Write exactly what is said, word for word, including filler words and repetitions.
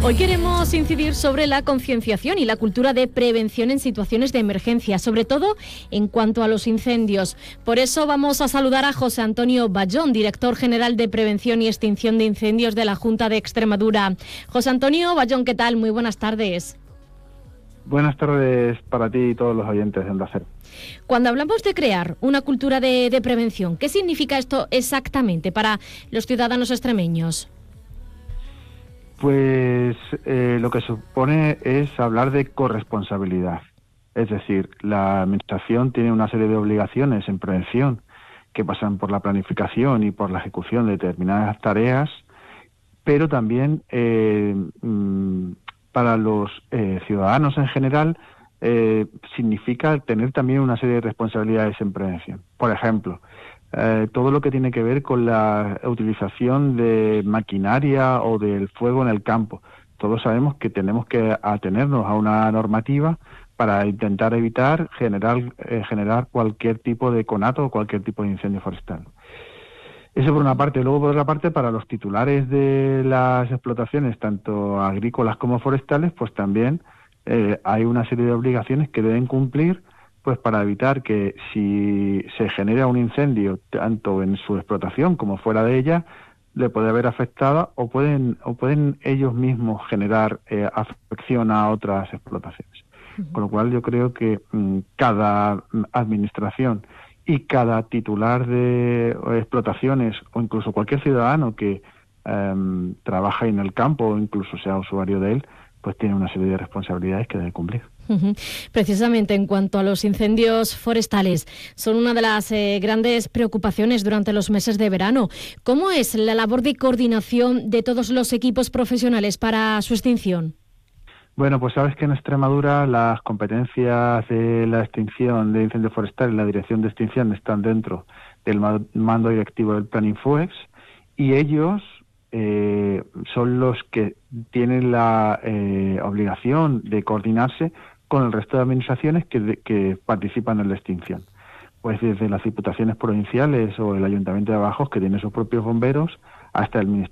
Hoy queremos incidir sobre la concienciación y la cultura de prevención en situaciones de emergencia, sobre todo en cuanto a los incendios. Por eso vamos a saludar a José Antonio Bayón, director general de Prevención y Extinción de Incendios de la Junta de Extremadura. José Antonio Bayón, ¿qué tal? Muy buenas tardes. Buenas tardes para ti y todos los oyentes de Onda Cero. Cuando hablamos de crear una cultura de, de prevención, ¿qué significa esto exactamente para los ciudadanos extremeños? Pues eh, lo que supone es hablar de corresponsabilidad. Es decir, la Administración tiene una serie de obligaciones en prevención que pasan por la planificación y por la ejecución de determinadas tareas, pero también eh, mmm, para los eh, ciudadanos en general eh, significa tener también una serie de responsabilidades en prevención. Por ejemplo, Eh, todo lo que tiene que ver con la utilización de maquinaria o del fuego en el campo. Todos sabemos que tenemos que atenernos a una normativa para intentar evitar generar, eh, generar cualquier tipo de conato o cualquier tipo de incendio forestal. Eso por una parte. Luego, por otra parte, para los titulares de las explotaciones, tanto agrícolas como forestales, pues también eh, hay una serie de obligaciones que deben cumplir, pues para evitar que si se genera un incendio tanto en su explotación como fuera de ella, le puede haber afectada o pueden o pueden ellos mismos generar eh, afección a otras explotaciones. Uh-huh. Con lo cual yo creo que mmm, cada administración y cada titular de explotaciones o incluso cualquier ciudadano que eh, trabaja en el campo o incluso sea usuario de él, pues tiene una serie de responsabilidades que debe cumplir. Uh-huh. Precisamente en cuanto a los incendios forestales, son una de las eh, grandes preocupaciones durante los meses de verano. ¿Cómo es la labor de coordinación de todos los equipos profesionales para su extinción? Bueno, pues sabes que en Extremadura las competencias de la extinción de incendios forestales y la dirección de extinción están dentro del mando directivo del Plan Infoex, y ellos eh, son los que tienen la eh, obligación de coordinarse con el resto de administraciones que, de, que participan en la extinción. Pues desde las diputaciones provinciales o el Ayuntamiento de Badajoz, que tiene sus propios bomberos, hasta el Ministerio